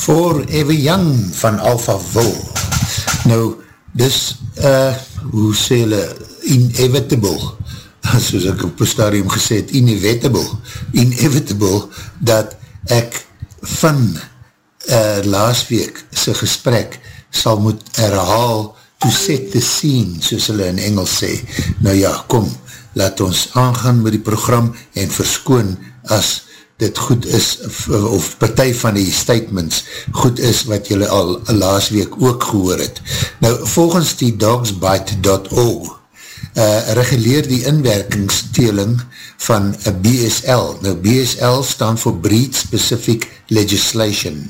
Forever Young van Alphaville. Nou, dis, hoe sê hulle, inevitable, soos ek op een stadium gesê het, inevitable, dat ek van laasweek sy gesprek sal moet herhaal to set the scene, soos hulle in Engels sê. Nou ja, kom, laat ons aangaan met die program en verskoon as dit goed is, of partij van die statements goed is wat julle al laas week ook gehoor het. Nou, volgens die dogsbite.org reguleer die inwerkingsteling van BSL. Nou, BSL staan vir Breed Specific Legislation,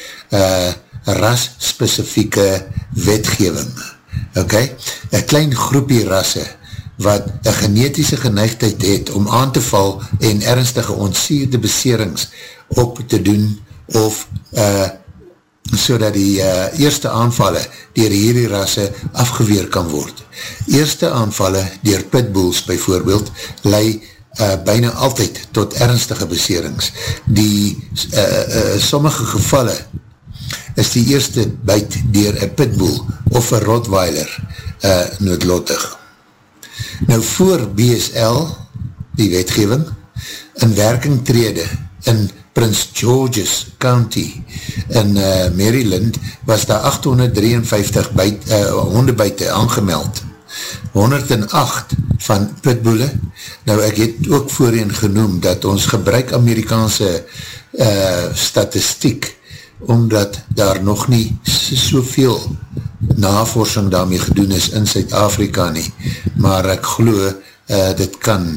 ras-specifieke wetgeving. Okay? Een klein groepie rasse wat een genetische geneigdheid het om aan te val en ernstige ontsierde beserings op te doen of so dat die eerste aanvalle dier hierdie rasse afgeweer kan word. Eerste aanvalle dier pitbulls byvoorbeeld lei byna altyd tot ernstige beserings. Die sommige gevalle is die eerste byt dier een pitbull of een rottweiler noodlottig. Nou voor BSL, die wetgeving, in werking trede in Prince George's County in Maryland was daar 853 hondebuite aangemeld. 108 van pitbulle. Nou ek het ook voorheen genoem dat ons gebruik Amerikaanse statistiek omdat daar nog nie soveel navorsing daarmee gedoen is in Suid-Afrika nie, maar ek glo dit kan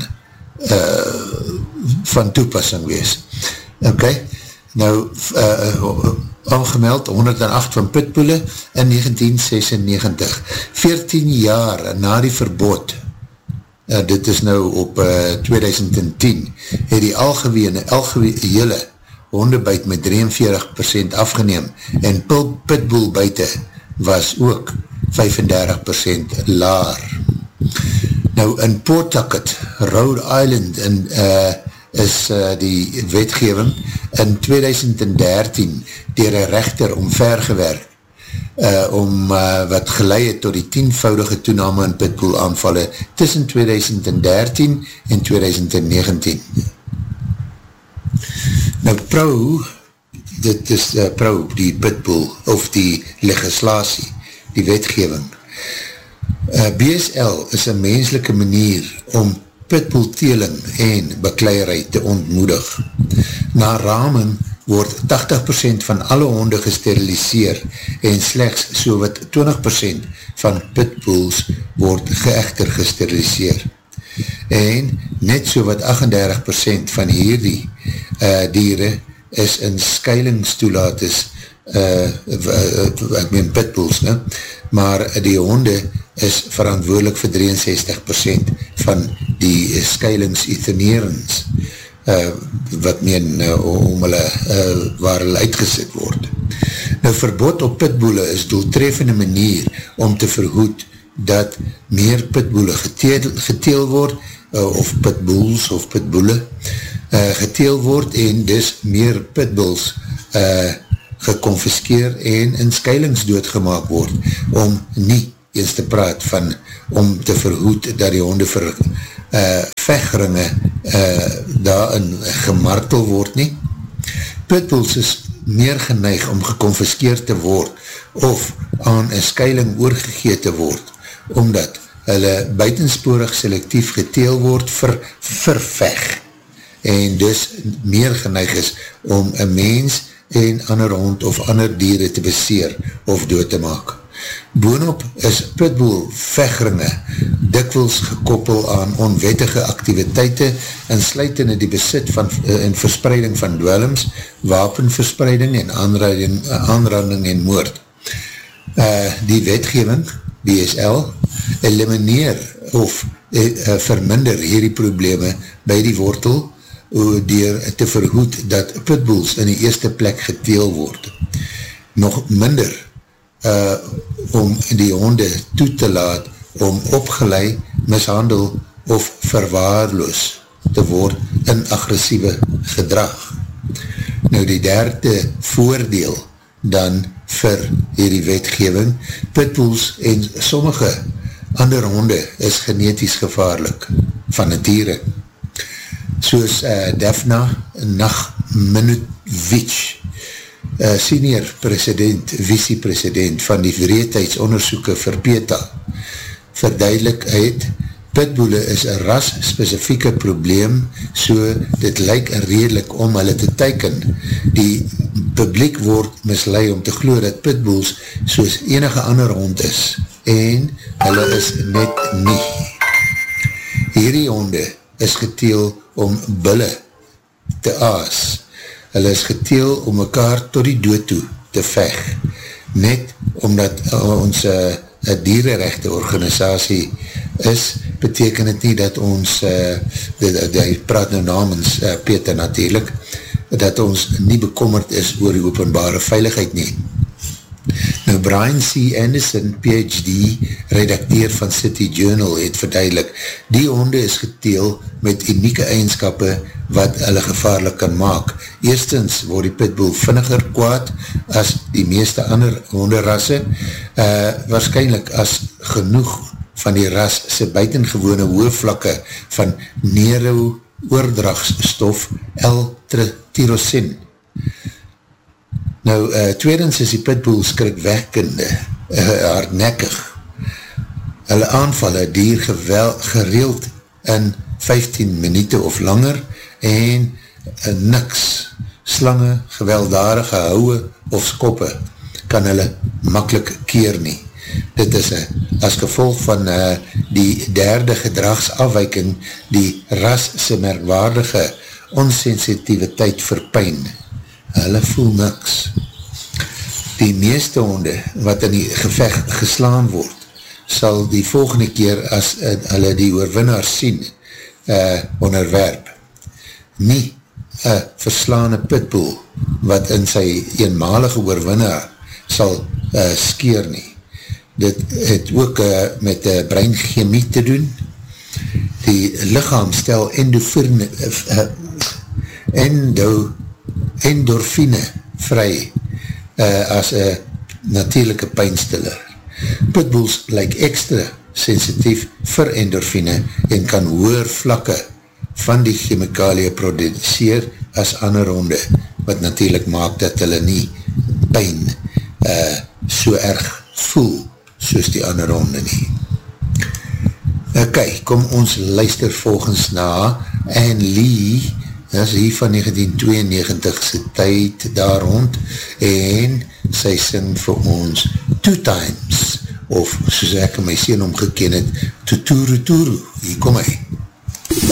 van toepassing wees. Ok, nou aangemeld 108 van pitbulle in 1996, 14 jaar na die verbod, dit is nou op 2010, het die algehele hondebuit met 43% afgeneem en pitbullbuite was ook 35% laar. Nou in Pawtucket, Rhode Island is die wetgeving in 2013 deur een rechter omvergewerk wat geleid het tot die 10-voudige toename in pitbull aanvalle tussen 2013 en 2019. Nou dit is die pitbull of die legislasie, die wetgeving. BSL is een menslike manier om pitbullteeling en bekleierheid te ontmoedig. Na raming word 80% van alle honde gesteriliseer en slechts so wat 20% van pitbulls word geëchter gesteriliseer. En net so wat 38% van hierdie diere is in skuilingstoelates, ek meen pitbulls, maar die honde is verantwoordelik vir 63% van die skuilingsethenerings, wat meen om hulle, waar hulle uitgesit word. Nou, verbod op pitbulle is doeltreffende manier om te verhoed dat meer pitbulle geteel word, of pitbulls of pitbulle, geteel word en dus meer pitbulls geconfiskeer en in skuilings doodgemaak word, om nie eens te praat van, om te verhoed dat die honde vir vegringe daarin gemartel word nie. Pitbulls is meer geneig om geconfiskeer te word of aan een skuiling oorgegee te word, omdat hulle buitensporig selectief geteel word vir veg en dus meer geneig is om een mens en ander hond of ander diere te beseer of dood te maak. Boonop is pitbull vegringe dikwels gekoppel aan onwettige activiteite insluitende die besit van, en verspreiding van dwelms, wapenverspreiding en aanranding en moord. Die wetgeving, BSL, elimineer of verminder hierdie probleme by die wortel deur te verhoed dat pitbulls in die eerste plek geteel word. Nog minder om die honde toe te laat om opgelei, mishandel of verwaarloos te word in agressieve gedrag. Nou die derde voordeel dan vir hierdie wetgewing. Pitbulls en sommige ander honde is geneties gevaarlik van nature. Soos Daphna Nagminovic, senior president, vice-president van die wreedheidsondersoeke vir PETA, verduidelik uit, pitbulle is een ras-spesifieke probleem, so dit lyk redelik om hulle te teiken. Die publiek word mislei om te glo dat pitbulls soos enige ander hond is, en hulle is net nie. Hierdie honde is geteel om bulle te aas. Hulle is geteel om mekaar tot die dood toe te veg. Net omdat ons diererechte organisatie is, beteken het nie dat ons, hy praat nou namens Peter natuurlijk, dat ons nie bekommerd is oor die openbare veiligheid nie. Nou Brian C. Anderson, PhD, redakteur van City Journal, het verduidelik, die honde is geteel met unieke eigenskappe wat hulle gevaarlik kan maak. Eerstens word die pitbull vinniger kwaad as die meeste ander honderasse, waarskynlik as genoeg van die ras sy buitengewone hoëvlakke van neuro-oordragsstof L-tyrosine. Nou, tweedens is die pitbull skrikwekkende, hardnekkig. Hulle aanvalle dier gereeld in 15 minute of langer en niks, slange, gewelddadige houe of skoppe kan hulle makkelijk keer nie. Dit is as gevolg van die derde gedragsafwyking die ras se merkwaardige onsensitiviteit vir pyn. Hulle voel niks. Die meeste honde wat in die geveg geslaan word, sal die volgende keer as hulle die oorwinnaar sien, onderwerp. Nie een verslaane pitbull wat in sy eenmalige oorwinnaar sal skeer nie. Dit het ook met breinchemie te doen. Die lichaam stel endorfine vry as een natuurlijke pynstiller. Pitbulls lyk extra sensitief vir endorfine en kan hoër vlakke van die chemikalie produceer as ander honde, wat natuurlijk maak dat hulle nie pyn so erg voel soos die ander honde nie. Ok, kom ons luister volgens na Anne Lee, dat is hier van 1992 sy tyd daar rond, en sy sing vir ons Two Times, of soos ek my sien omgeken het, Tuturu Turu, hier kom hy.